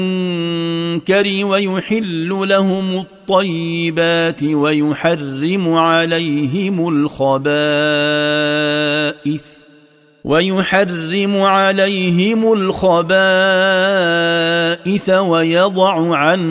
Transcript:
المنكر ويحل لهم الطيبات ويحرم عليهم الخبائث ويضع عنهم